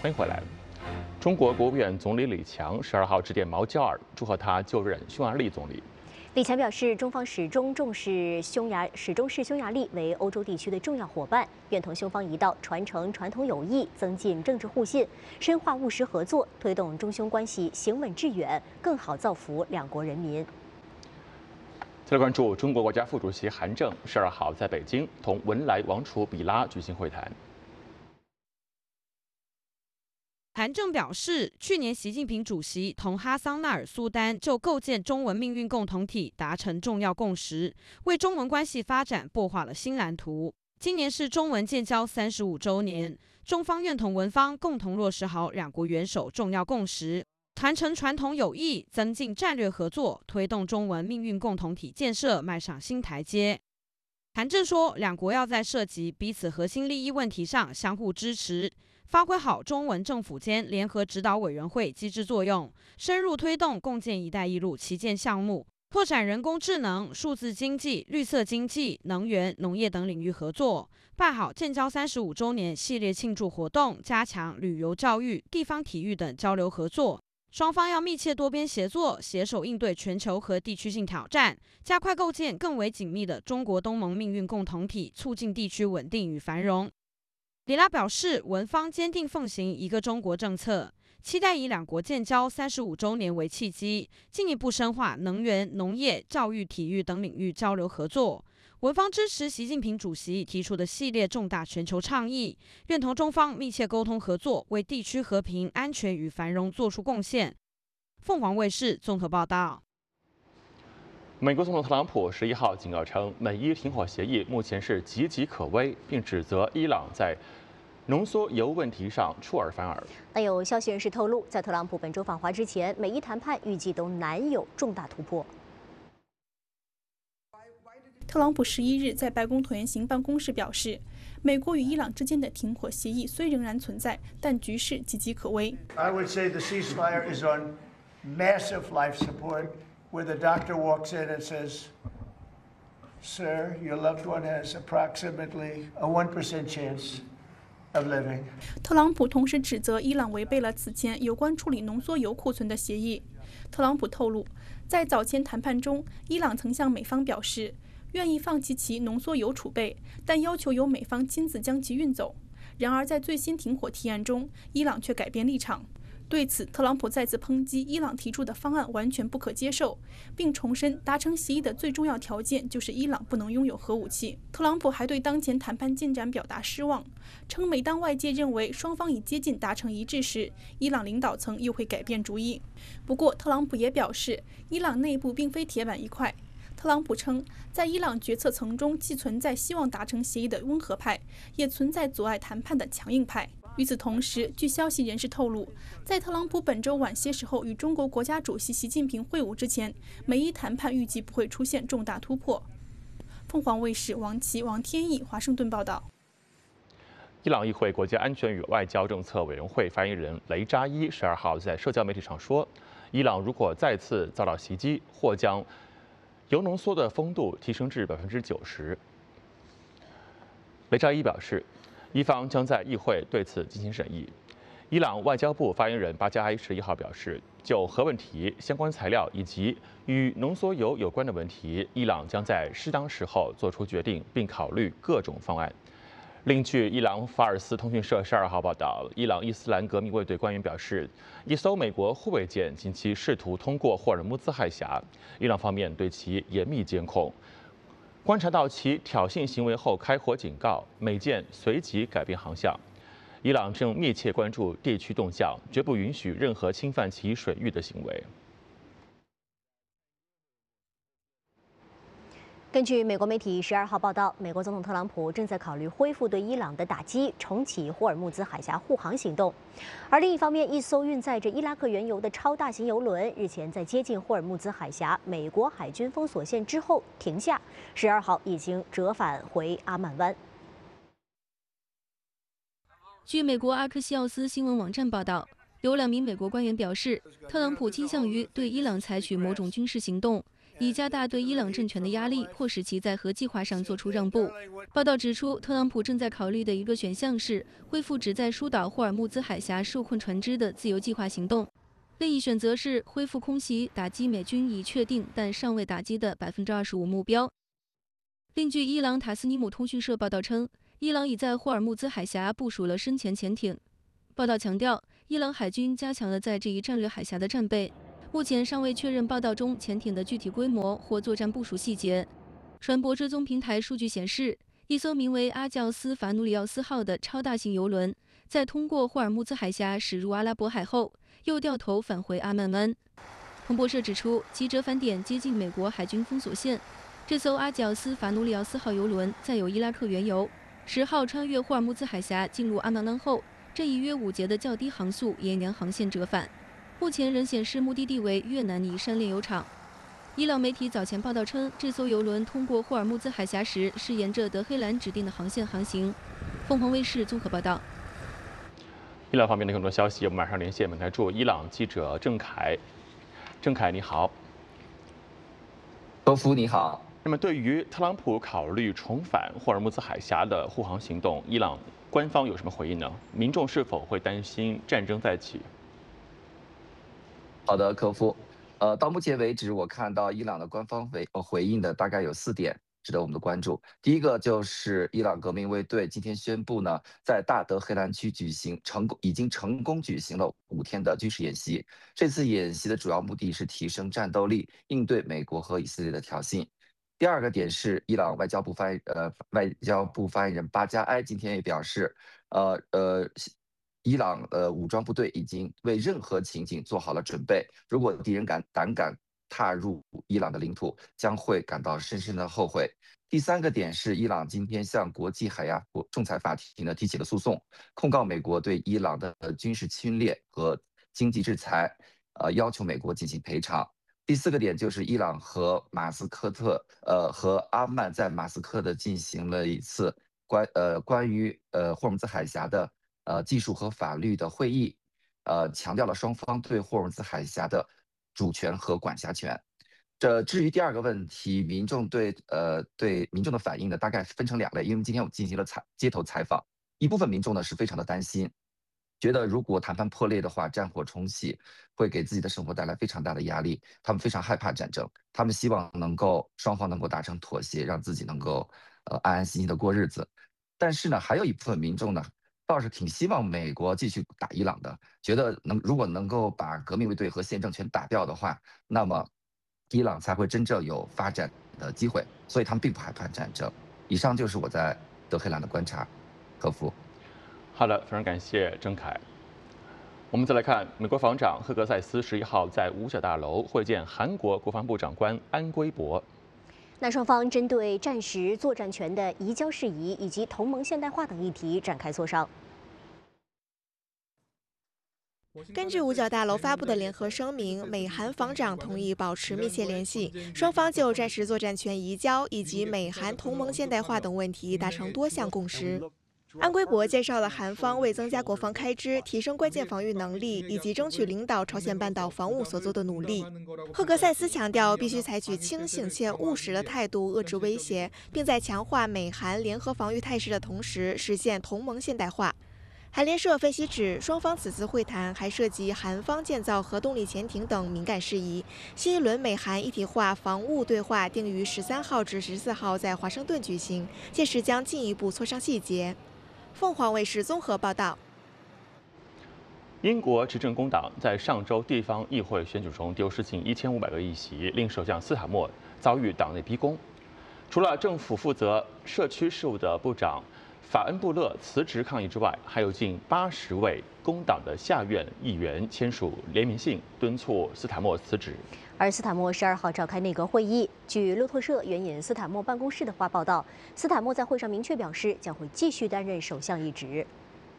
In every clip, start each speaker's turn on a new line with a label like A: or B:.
A: 欢迎回来。中国国务院总理李强12号致电毛焦尔，祝贺他就任匈牙利总理。
B: 李强表示，中方始终视匈牙利为欧洲地区的重要伙伴，愿同匈方一道传承传统友谊，增进政治互信，深化务实合作，推动中匈关系行稳致远，更好造福两国人民。
A: 再来关注中国国家副主席韩正12号在北京同文莱王储比拉举行会谈。
C: 韩正表示，去年习近平主席同哈桑纳尔苏丹就构建中文命运共同体达成重要共识，为中文关系发展擘画了新蓝图。今年是中文建交35周年，中方愿同文方共同落实好两国元首重要共识，传承传统友谊，增进战略合作，推动中文命运共同体建设迈上新台阶。韩正说，两国要在涉及彼此核心利益问题上相互支持，发挥好中文政府间联合指导委员会机制作用，深入推动共建“一带一路”旗舰项目，拓展人工智能、数字经济、绿色经济、能源、农业等领域合作，办好建交35周年系列庆祝活动，加强旅游、教育、地方体育等交流合作。双方要密切多边协作，携手应对全球和地区性挑战，加快构建更为紧密的中国东盟命运共同体，促进地区稳定与繁荣。李拉表示，文方坚定奉行一个中国政策，期待以两国建交35周年为契机，进一步深化能源、农业、教育、体育等领域交流合作。文方支持习近平主席提出的系列重大全球倡议，愿同中方密切沟通合作，为地区和平、安全与繁荣做出贡献。凤凰卫视综合报道。
A: 美国总统特朗普11号警告称，美伊停火协议目前是岌岌可危，并指责伊朗在浓缩铀问题上出尔反尔。
B: 但有消息人士透露，在特朗普本周访华之前，美伊谈判预计都难有重大突破。
D: 特朗普11日在白宫椭圆形办公室表示，美国与伊朗之间的停火协议虽仍然存在，但局势岌岌可危。
E: I would say the ceasefire is on massive life support, where the doctor walks in and says, "Sir, your loved one has approximately a 1% chance of living."
D: 特朗普同时指责伊朗违背了此前有关处理浓缩铀库存的协议。特朗普透露，在早前谈判中，伊朗曾向美方表示，愿意放弃其浓缩铀储备，但要求由美方亲自将其运走。然而，在最新停火提案中，伊朗却改变立场。对此，特朗普再次抨击伊朗提出的方案完全不可接受，并重申达成协议的最重要条件就是伊朗不能拥有核武器。特朗普还对当前谈判进展表达失望，称每当外界认为双方已接近达成一致时，伊朗领导层又会改变主意。不过，特朗普也表示，伊朗内部并非铁板一块。特朗普称，在伊朗决策层中，既存在希望达成协议的温和派，也存在阻碍谈判的强硬派。与此同时，据消息人士透露，在特朗普本周晚些时候与中国国家主席习近平会晤之前，美伊谈判预计不会出现重大突破。凤凰卫视王琦、王天翼华盛顿报道。
A: 伊朗议会国家安全与外交政策委员会发言人雷扎伊12号在社交媒体上说，伊朗如果再次遭到袭击，或将铀浓缩的风度提升至90%。雷扎伊表示，伊方将在议会对此进行审议。伊朗外交部发言人巴加埃11号表示，就核问题、相关材料以及与浓缩铀有关的问题，伊朗将在适当时候做出决定，并考虑各种方案。另据伊朗法尔斯通讯社12号报道，伊朗伊斯兰革命卫队官员表示，一艘美国护卫舰近期试图通过霍尔木兹海峡，伊朗方面对其严密监控。观察到其挑衅行为后开火警告，美舰随即改变航向。伊朗正密切关注地区动向，绝不允许任何侵犯其水域的行为。
B: 根据美国媒体12号报道，美国总统特朗普正在考虑恢复对伊朗的打击，重启霍尔木兹海峡护航行动。而另一方面，一艘运载着伊拉克原油的超大型油轮日前在接近霍尔木兹海峡美国海军封锁线之后停下，12号已经折返回阿曼湾。
F: 据美国阿克西奥斯新闻网站报道，有2名美国官员表示，特朗普倾向于对伊朗采取某种军事行动。 以加大对伊朗政权的压力，迫使其在核计划上做出让步。报道指出，特朗普正在考虑的一个选项是恢复旨在疏导霍尔木兹海峡受困船只的自由计划行动。另一选择是恢复空袭，打击美军已确定但尚未打击的25%目标。另据伊朗塔斯尼姆通讯社报道称，伊朗已在霍尔木兹海峡部署了深潜潜艇。报道强调，伊朗海军加强了在这一战略海峡的战备，目前尚未确认报道中潜艇的具体规模或作战部署细节。船舶追踪平台数据显示，一艘名为阿教斯法努里奥斯号的超大型油轮，在通过霍尔木兹海峡驶入阿拉伯海后，又掉头返回阿曼湾。彭博社指出，其折返点接近美国海军封锁线。这艘阿绞斯法努里奥斯号油轮载有伊拉克原油，10号穿越霍尔木兹海峡进入阿曼湾后，这一约5节的较低航速沿洋航线折返，目前仍显示目的地为越南尼山炼油厂。伊朗媒体早前报道称，这艘油轮通过霍尔木兹海峡时是沿着德黑兰指定的航线航行。凤凰卫视综合报道。
A: 伊朗方面的更多消息，我们马上连线本台驻伊朗记者郑凯。郑凯，你好。
G: 周夫，你好。
A: 那么，对于特朗普考虑重返霍尔木兹海峡的护航行动，伊朗官方有什么回应呢？民众是否会担心战争再起？
G: 好的，科夫。到目前为止，我看到伊朗的官方回应的大概有4点值得我们的关注。第一个就是伊朗革命卫队今天宣布呢，在大德黑兰区已经成功举行了5天的军事演习。这次演习的主要目的是提升战斗力，应对美国和以色列的挑衅。第二个点是，伊朗外交部发言人巴加埃今天也表示，伊朗武装部队已经为任何情景做好了准备，如果敌人胆敢踏入伊朗的领土，将会感到深深的后悔。第3个点是，伊朗今天向国际海牙仲裁法庭呢提起了诉讼，控告美国对伊朗的军事侵略和经济制裁，要求美国进行赔偿。第4个点就是伊朗和和阿曼在马斯科的进行了一次关于霍尔木兹海峡的技术和法律的会议，强调了双方对霍尔木兹海峡的主权和管辖权。至于第2个问题，民众对民众的反应呢，大概分成2类，因为今天我们进行了街头采访，一部分民众呢是非常的担心。觉得如果谈判破裂的话，战火重启会给自己的生活带来非常大的压力，他们非常害怕战争，他们希望双方能够达成妥协，让自己能够安安心心的过日子。但是呢，还有一部分民众呢，倒是挺希望美国继续打伊朗的，觉得如果能够把革命卫队和现政权打掉的话，那么伊朗才会真正有发展的机会，所以他们并不害怕战争。以上就是我在德黑兰的观察，科夫。
A: 好的，非常感谢郑凯。我们再来看，美国防长赫格塞斯11号在五角大楼会见韩国国防部长官安圭博。
B: 那双方针对战时作战权的移交事宜以及同盟现代化等议题展开磋商。
H: 根据五角大楼发布的联合声明，美韩防长同意保持密切联系，双方就战时作战权移交以及美韩同盟现代化等问题达成多项共识。安圭博介绍了韩方为增加国防开支、提升关键防御能力以及争取领导朝鲜半岛防务所做的努力。赫格塞斯强调，必须采取清醒且务实的态度遏制威胁，并在强化美韩联合防御态势的同时，实现同盟现代化。韩联社分析指，双方此次会谈还涉及韩方建造核动力潜艇等敏感事宜。新一轮美韩一体化防务对话定于13号至14号在华盛顿举行，届时将进一步磋商细节。凤凰卫视综合报道。
A: 英国执政工党在上周地方议会选举中丢失近1500个议席，令首相斯塔默遭遇党内逼宫。除了政府负责社区事务的部长法恩布勒辞职抗议之外，还有近80位工党的下院议员签署联名信，敦促斯塔默辞职。
B: 而斯塔默12号召开内阁会议。据路透社援引斯塔默办公室的话报道，斯塔默在会上明确表示，将会继续担任首相一职。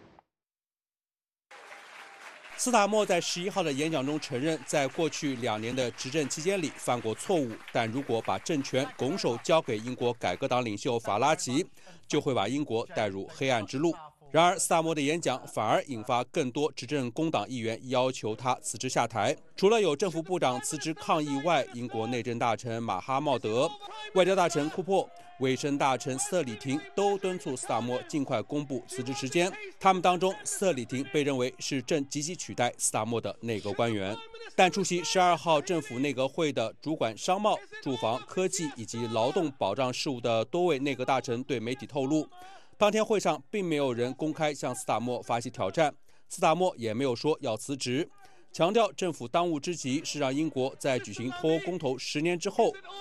I: 斯塔默在11号的演讲中承认，在过去2年的执政期间里犯过错误，但如果把政权拱手交给英国改革党领袖法拉吉，就会把英国带入黑暗之路。 然而，斯塔默的演讲反而引发更多执政工党议员要求他辞职下台。除了有政府部长辞职抗议外，英国内政大臣马哈茂德、外交大臣库珀、卫生大臣斯特里廷都敦促斯塔默尽快公布辞职时间。他们当中，斯特里廷被认为是正积极取代斯塔默的内阁官员。但出席12号政府内阁会的主管商贸、住房、科技以及劳动保障事务的多位内阁大臣对媒体透露，当天会上并没有人公开向斯塔默发起挑战，斯塔默也没有说要辞职，强调政府当务之急是让英国在举行脱欧公投10年之后